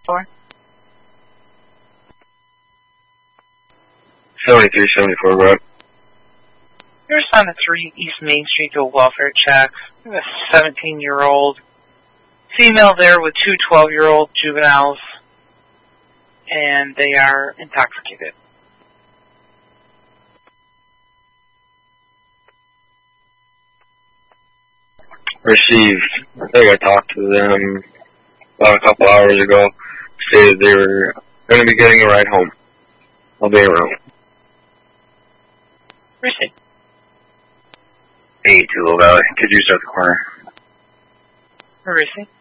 for? 7374, go ahead. You're assigned to 3 East Main Street to a welfare check. We have a 17-year-old female there with 2 12-year-old juveniles, and they are intoxicated. Received. I think I talked to them about a couple hours ago. Stated they were going to be getting a ride home. I'll be around. Received. 82 Low Valley. Could you start the corner? Received.